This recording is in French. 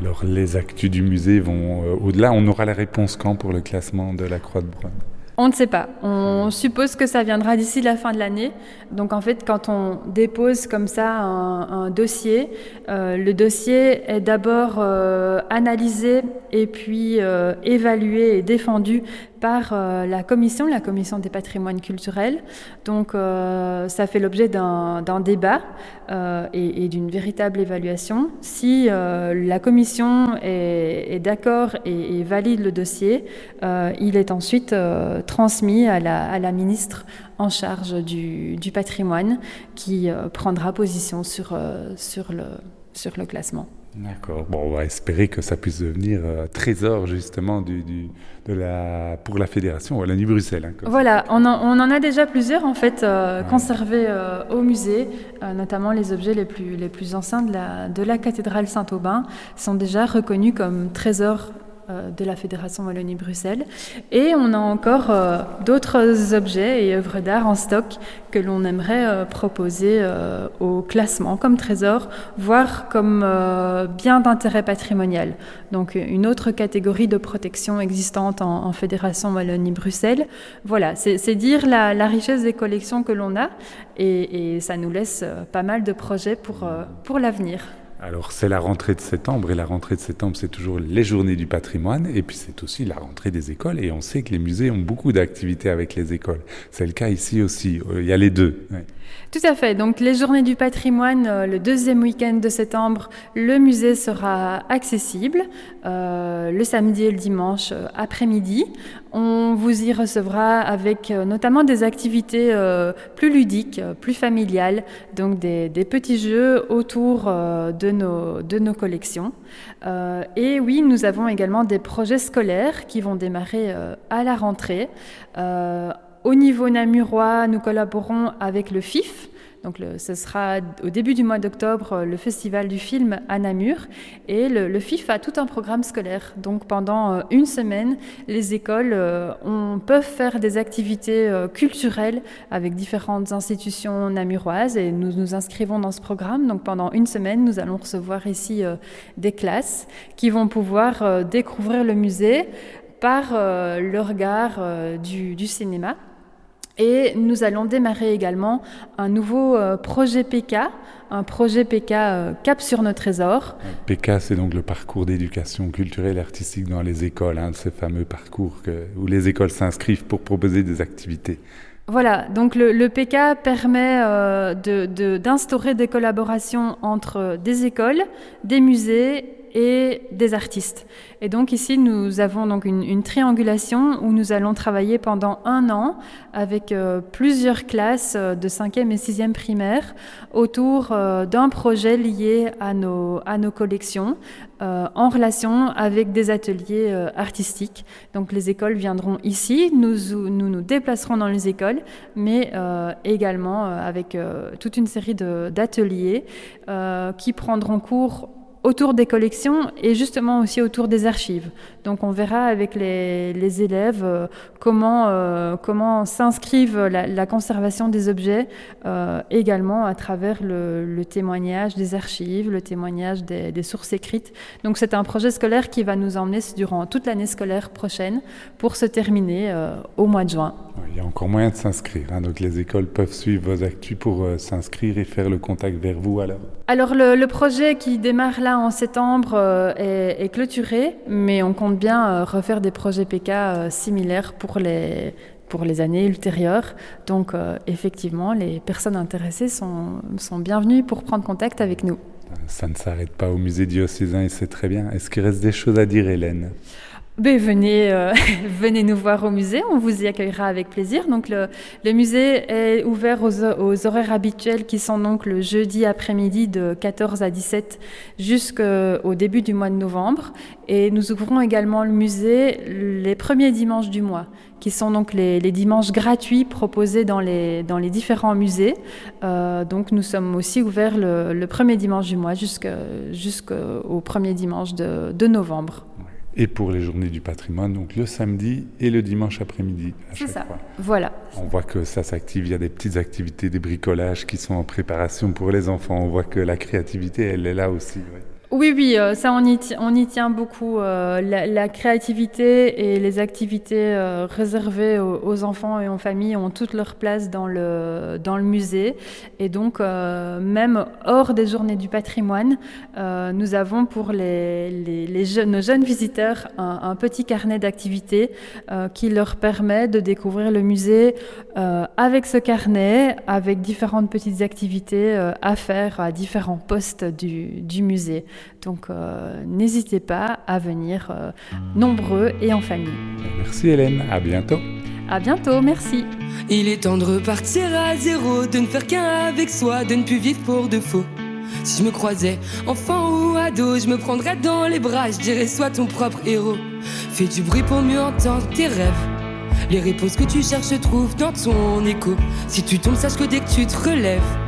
Alors les actus du musée vont au-delà. On aura la réponse quand pour le classement de la Croix de Brognes? On ne sait pas. On suppose que ça viendra d'ici la fin de l'année. Donc en fait, quand on dépose comme ça un dossier, le dossier est d'abord analysé et puis évalué et défendu par la commission des patrimoines culturels. Donc ça fait l'objet d'un débat et d'une véritable évaluation. Si la commission est d'accord et valide le dossier, il est ensuite transmis à la ministre en charge du patrimoine qui prendra position sur le classement. D'accord. Bon, on va espérer que ça puisse devenir trésor justement pour la fédération Wallonie-Bruxelles. Hein, voilà, on en a déjà plusieurs en fait conservés au musée, notamment les objets les plus anciens de la cathédrale Saint-Aubin sont déjà reconnus comme trésors de la Fédération Wallonie-Bruxelles. Et on a encore d'autres objets et œuvres d'art en stock que l'on aimerait proposer au classement comme trésor, voire comme bien d'intérêt patrimonial. Donc une autre catégorie de protection existante en Fédération Wallonie-Bruxelles. Voilà, c'est dire la richesse des collections que l'on a et ça nous laisse pas mal de projets pour l'avenir. Alors c'est la rentrée de septembre et la rentrée de septembre c'est toujours les journées du patrimoine et puis c'est aussi la rentrée des écoles et on sait que les musées ont beaucoup d'activités avec les écoles. C'est le cas ici aussi, il y a les deux. Ouais. Tout à fait, donc les journées du patrimoine, le deuxième week-end de septembre, le musée sera accessible le samedi et le dimanche après-midi. On vous y recevra avec notamment des activités plus ludiques, plus familiales, donc des petits jeux autour de nos collections. Et oui, nous avons également des projets scolaires qui vont démarrer à la rentrée. Au niveau namurois, nous collaborons avec le FIF. Donc ce sera au début du mois d'octobre le festival du film à Namur et le FIF a tout un programme scolaire. Donc pendant une semaine, les écoles peuvent faire des activités culturelles avec différentes institutions namuroises et nous nous inscrivons dans ce programme. Donc pendant une semaine, nous allons recevoir ici des classes qui vont pouvoir découvrir le musée par le regard du cinéma. Et nous allons démarrer également un nouveau projet PK, un projet PK Cap sur nos trésors. PK, c'est donc le parcours d'éducation culturelle et artistique dans les écoles, ce fameux parcours où les écoles s'inscrivent pour proposer des activités. Voilà, donc le PK permet d'instaurer des collaborations entre des écoles, des musées et des artistes. Et donc ici, nous avons donc une triangulation où nous allons travailler pendant 1 an avec plusieurs classes de 5e et 6e primaire autour d'un projet lié à nos collections en relation avec des ateliers artistiques. Donc les écoles viendront ici, nous déplacerons dans les écoles, mais également avec toute une série d'ateliers qui prendront cours autour des collections et justement aussi autour des archives. Donc on verra avec les élèves comment s'inscrivent la conservation des objets également à travers le témoignage des archives, le témoignage des sources écrites. Donc c'est un projet scolaire qui va nous emmener durant toute l'année scolaire prochaine pour se terminer au mois de juin. Il y a encore moyen de s'inscrire, donc les écoles peuvent suivre vos actus pour s'inscrire et faire le contact vers vous alors. Alors le projet qui démarre là en septembre est clôturé, mais on compte bien refaire des projets PK similaires pour les années ultérieures. Donc effectivement, les personnes intéressées sont bienvenues pour prendre contact avec nous. Ça ne s'arrête pas au musée diocésain et c'est très bien. Est-ce qu'il reste des choses à dire, Hélène ? Venez nous voir au musée, on vous y accueillera avec plaisir. Donc le musée est ouvert aux horaires habituels qui sont donc le jeudi après-midi de 14 à 17 jusqu'au début du mois de novembre. Et nous ouvrons également le musée les premiers dimanches du mois, qui sont donc les dimanches gratuits proposés dans les différents musées. Donc nous sommes aussi ouverts le premier dimanche du mois jusqu'au premier dimanche de novembre. Et pour les journées du patrimoine, donc le samedi et le dimanche après-midi à chaque fois. Voilà. On voit que ça s'active, il y a des petites activités, des bricolages qui sont en préparation pour les enfants. On voit que la créativité, elle est là aussi. Ouais. Oui, ça on y tient beaucoup. La créativité et les activités réservées aux enfants et aux familles ont toute leur place dans le musée. Et donc, même hors des journées du patrimoine, nous avons pour nos jeunes visiteurs un petit carnet d'activités qui leur permet de découvrir le musée avec ce carnet, avec différentes petites activités à faire à différents postes du musée. Donc n'hésitez pas à venir nombreux et en famille. Merci Hélène, à bientôt. À bientôt, merci. Il est temps de repartir à zéro, de ne faire qu'un avec soi, de ne plus vivre pour de faux. Si je me croisais enfant ou ado, je me prendrais dans les bras, je dirais sois ton propre héros. Fais du bruit pour mieux entendre tes rêves. Les réponses que tu cherches se trouvent dans ton écho. Si tu tombes, sache que dès que tu te relèves,